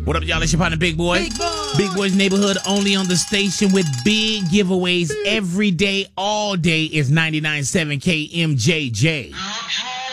What up, y'all? It's your partner, Big Boy. Big Boy's Neighborhood, only on the station with big giveaways every day, all day is 99.7 KMJJ.